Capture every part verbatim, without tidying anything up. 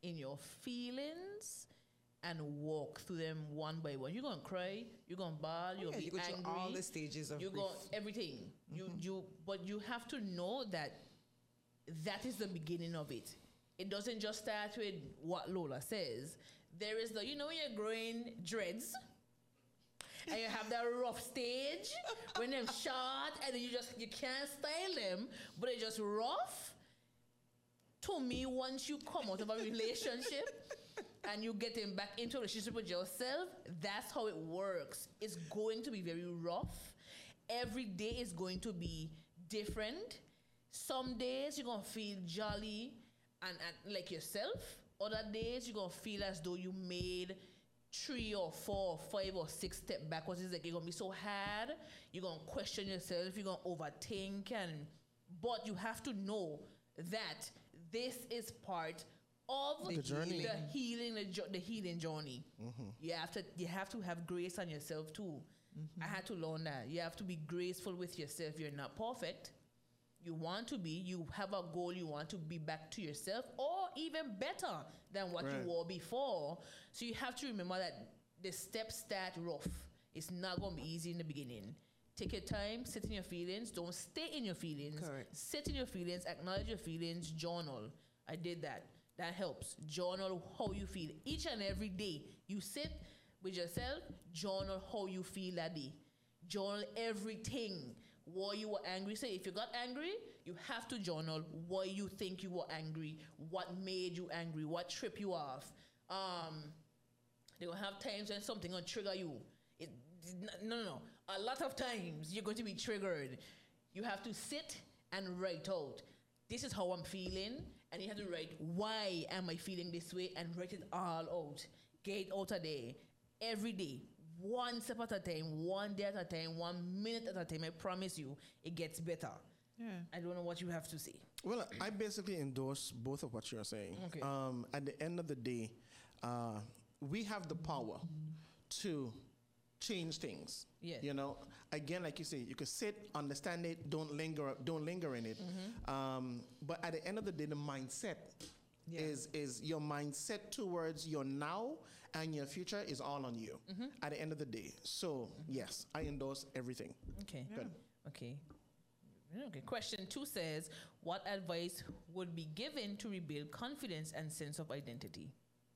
in your feelings and walk through them one by one. You're gonna cry, you're gonna bawl, you're Oh, gonna yeah, be you go through angry. all the stages of you grief. go everything. Mm-hmm. You you but you have to know that that is the beginning of it. It doesn't just start with what Lola says. There is the, you know, when you're growing dreads and you have that rough stage when they're short and then you just you can't style them, but they're just rough. To me, once you come out of a relationship and you getting back into a relationship with yourself, that's how it works. It's going to be very rough. Every day is going to be different. Some days you're going to feel jolly and, and like yourself. Other days you're going to feel as though you made three or four or five or six steps backwards. It's like you're going to be so hard. You're going to question yourself. You're going to overthink. And but you have to know that this is part of The journey. the healing, the, jo- the healing journey. Mm-hmm. You have to, you have to have grace on yourself too. Mm-hmm. I had to learn that. You have to be graceful with yourself. You're not perfect. You want to be. You have a goal. You want to be back to yourself, or even better than what Right. you were before. So you have to remember that the steps start rough. It's not going to be easy in the beginning. Take your time, sit in your feelings. Don't stay in your feelings. Correct. Sit in your feelings, acknowledge your feelings, journal. I did that. That helps. Journal how you feel. Each and every day, you sit with yourself, journal how you feel that day. Journal everything. Why you were angry. Say, if you got angry, you have to journal why you think you were angry, what made you angry, what tripped you off. Um, they're going to have times when something going to trigger you. It, no, no, no. A lot of times you're going to be triggered. You have to sit and write out, this is how I'm feeling, and you have to write, why am I feeling this way, and write it all out. Get it out a day, every day, one step at a time, one day at a time, one minute at a time. I promise you, it gets better. Yeah. I don't know what you have to say. Well, I basically endorse both of what you're saying. Okay. Um, at the end of the day, uh, we have the power to change things. Yeah. You know, again, like you say, you could sit, understand it, don't linger, don't linger in it. Mm-hmm. Um, but at the end of the day, the mindset Yeah. is is your mindset towards your now and your future is all on you. Mm-hmm. At the end of the day. So yes, I endorse everything. Okay. Good. Okay. Okay. Question two says, what advice would be given to rebuild confidence and sense of identity?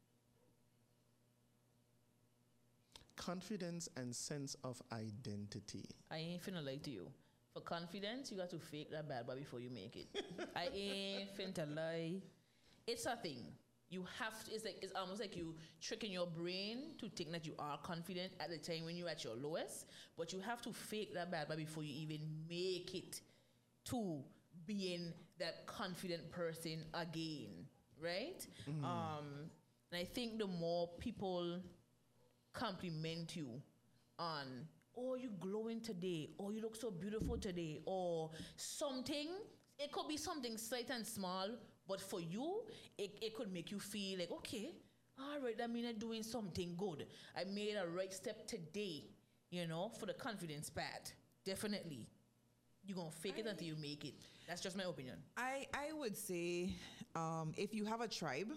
Confidence and sense of identity. I ain't finna lie to you. For confidence, you got to fake that bad boy before you make it. I ain't finna lie. It's a thing. You have to, it's like, it's almost like you tricking your brain to think that you are confident at the time when you're at your lowest, but you have to fake that bad boy before you even make it to being that confident person again, right? Mm. Um, and I think the more people compliment you on, oh, you glowing today, or you look so beautiful today, or something. It could be something slight and small, but for you, it, it could make you feel like, okay, all right, that means I'm doing something good. I made a right step today, you know, for the confidence part. Definitely. You're going to fake it I- until you make it. That's just my opinion. I, I would say um, if you have a tribe,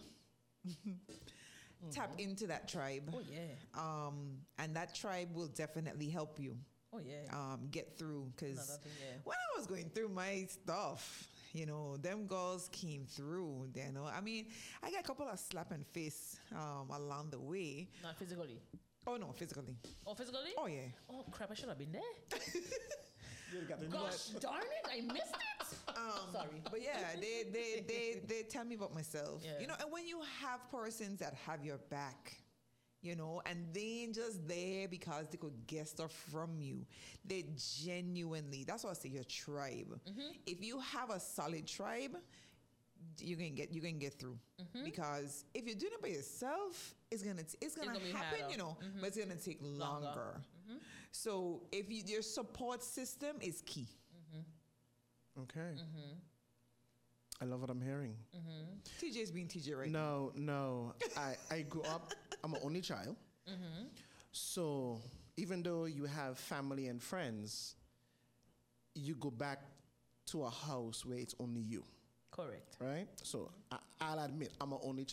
tap into that tribe. Oh, yeah. Um, and that tribe will definitely help you Oh, yeah. um, get through. Because Another thing, yeah. when I was going through my stuff, you know, them girls came through. You know, I mean, I got a couple of slap and face um, along the way. Not physically. Oh no, physically. Oh, physically? Oh yeah. Oh, crap, I should have been there. You got to Gosh darn it, I missed it. Um, Sorry. But yeah, they, they, they, they tell me about myself. Yeah. You know, and when you have persons that have your back, you know, and they ain't just there because they could get stuff from you. They genuinely, that's why I say your tribe. Mm-hmm. If you have a solid tribe, you can get you can get through. Mm-hmm. Because if you're doing it by yourself, it's gonna it's gonna, It's gonna be happen, harder. you know, Mhm. but it's gonna take Longer. longer. Mm-hmm. So if you, your support system is key. Okay. I love what I'm hearing. T J's being T J right No, no. I, I grew up, I'm an only child. So even though you have family and friends, you go back to a house where it's only you, Correct. right? So I, I'll admit, I'm an only child.